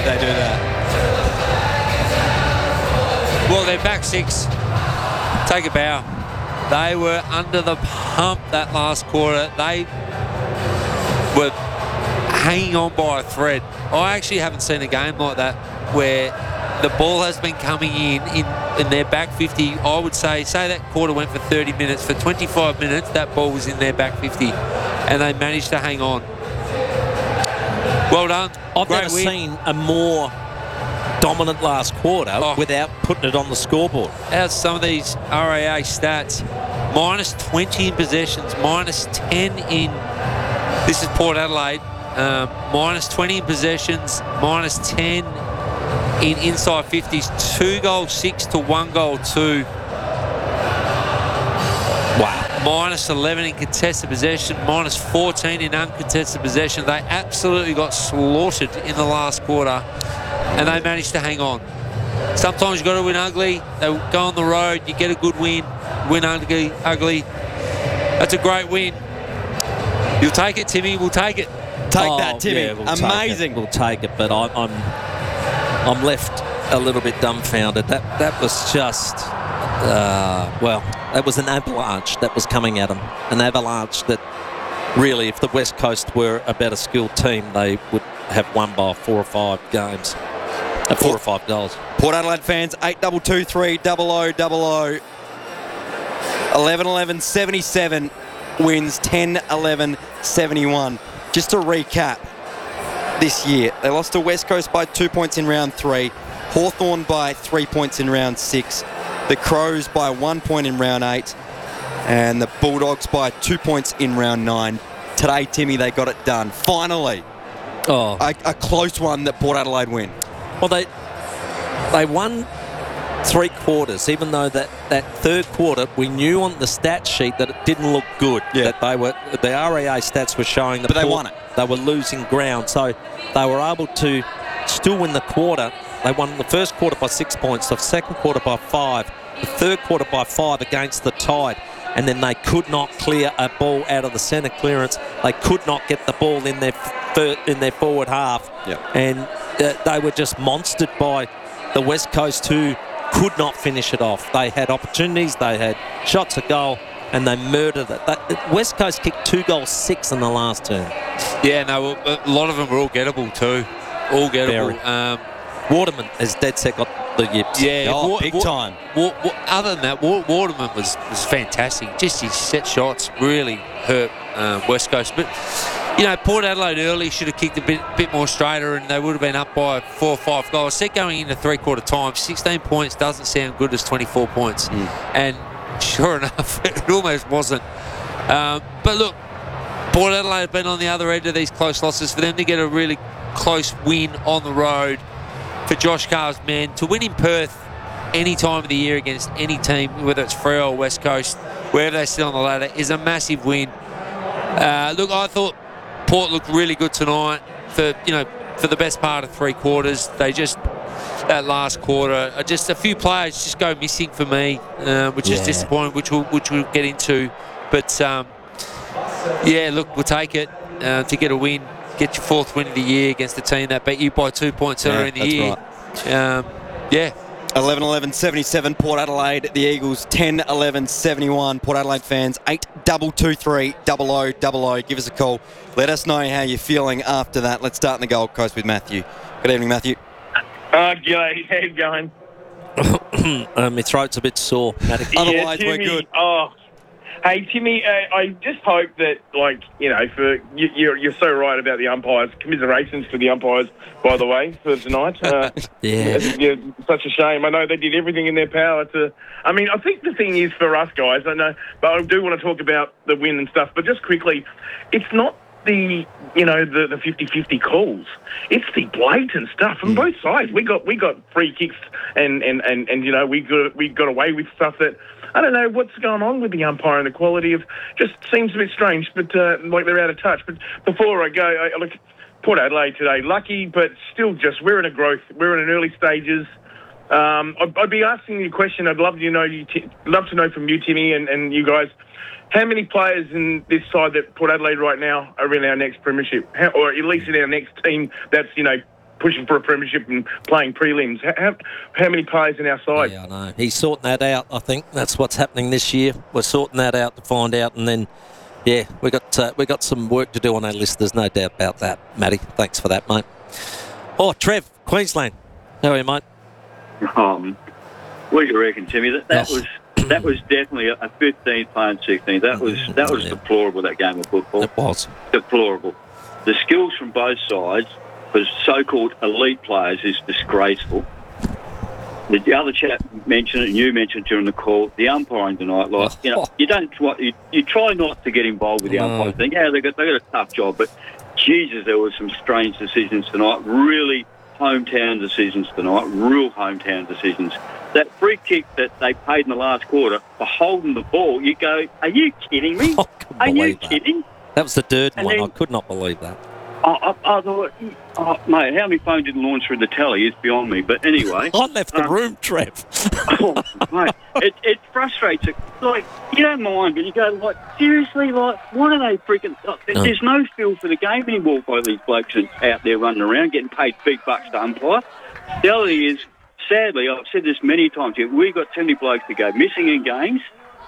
they do that. Well, their back six, take a bow. They were under the pump that last quarter. They were hanging on by a thread. I actually haven't seen a game like that where the ball has been coming in their back 50. I would say that quarter went for 30 minutes. For 25 minutes, that ball was in their back 50, and they managed to hang on. Well done. I've never seen a more dominant last quarter without putting it on the scoreboard. How's some of these RAA stats? Minus 20 in possessions, minus 10 in... This is Port Adelaide. Minus 20 in possessions, minus 10 in inside 50s. 2 goals 6 to 1 goal 2. Wow. Minus 11 in contested possession, minus 14 in uncontested possession. They absolutely got slaughtered in the last quarter, and they managed to hang on. Sometimes you've got to win ugly. They go on the road, you get a good win ugly. That's a great win. You'll take it, Timmy. We'll take it. Take that, Timmy. Yeah, Amazing. We'll take it, but I'm left a little bit dumbfounded. That was just, it was an avalanche that was coming at them. An avalanche that really, if the West Coast were a better skilled team, they would have won by 4 or 5 games. 4 or 5 goals. Port Adelaide fans, 8223 0000. 11-11-77 wins 10-11-71. Just to recap this year, they lost to West Coast by 2 points in round 3, Hawthorn by 3 points in round 6, the Crows by 1 point in round 8, and the Bulldogs by 2 points in round 9. Today, Timmy, they got it done. Finally, a close one that Port Adelaide win. Well, they won 3 quarters, even though that third quarter, we knew on the stat sheet that it didn't look good. Yeah. That the RAA stats were showing that they won it. They were losing ground, so they were able to still win the quarter. They won the first quarter by 6 points, the second quarter by 5, the third quarter by 5 against the Tide, and then they could not clear a ball out of the centre clearance. They could not get the ball in their forward half, and they were just monstered by the West Coast, who could not finish it off. They had opportunities, they had shots at goal, and they murdered it. West Coast kicked 2 goals 6 in the last term. Yeah, no, a lot of them were all gettable too. All gettable. Waterman has dead set got the yips. Yeah, big time. Other than that, Waterman was fantastic. Just his set shots really hurt West Coast. But, Port Adelaide early should have kicked a bit more straighter, and they would have been up by 4 or 5 goals. Set going into three-quarter time, 16 points doesn't sound good as 24 points. And sure enough, it almost wasn't. But look, Port Adelaide have been on the other end of these close losses. For them to get a really close win on the road, for Josh Carr's men, to win in Perth any time of the year against any team, whether it's Freo or West Coast, wherever they sit on the ladder, is a massive win. Look, I thought Port looked really good tonight for the best part of 3 quarters. They just, that last quarter, just a few players just go missing for me, which is disappointing, which we'll get into. But look, we'll take it to get a win. Get your 4th win of the year against a team that beat you by 2 points earlier in the year. Right. 11-11-77 Port Adelaide, the Eagles 10-11-71. Port Adelaide fans, 8223 0000. Give us a call. Let us know how you're feeling after that. Let's start in the Gold Coast with Matthew. Good evening, Matthew. G'day. How you going? My throat's a bit sore. Otherwise, Timmy, we're good. Hey, Timmy, I just hope that, you're so right about the umpires. Commiserations to the umpires, by the way, for tonight. Such a shame. I know they did everything in their power to... I think the thing is for us guys, I know, but I do want to talk about the win and stuff, but just quickly, it's not the 50-50 calls. It's the blatant stuff from both sides. We got free kicks and we got away with stuff that... I don't know what's going on with the umpire and the quality of... Just seems a bit strange, but like they're out of touch. But before I go, I look, Port Adelaide today, lucky, but still just, we're in a growth. We're in early stages. I'd be asking you a question. I'd love to know from you, Timmy, and you guys, how many players in this side that Port Adelaide right now are in our next premiership, or at least in our next team that's, pushing for a premiership and playing prelims. How many players in our side? Yeah, I know. He's sorting that out. I think that's what's happening this year. We're sorting that out to find out, and then, yeah, we got some work to do on our list. There's no doubt about that, Matty. Thanks for that, mate. Oh, Trev, Queensland. How are you, mate? What do you reckon, Timmy? That was definitely a 15 playing 16. That was deplorable, that game of football. It was Deplorable. The skills from both sides for so-called elite players is disgraceful. The other chap mentioned it, and you mentioned during the call, the umpiring tonight. You try not to get involved with the umpiring thing. Yeah, they got a tough job, but Jesus, there were some strange decisions tonight. Really hometown decisions tonight. Real hometown decisions. That free kick that they paid in the last quarter for holding the ball, you go, are you kidding me? Are you kidding? That was the Durden one. Then, I could not believe that. I thought, mate, how many phones didn't launch through the telly is beyond me. But anyway. I left the room, Trev. Mate, it frustrates it. Like, you don't mind, but you go, like, seriously, like, what are they freaking... There's no feel for the game anymore by these blokes out there running around, getting paid big bucks to umpire. The other thing is, sadly, I've said this many times here, we've got too many blokes to go missing in games.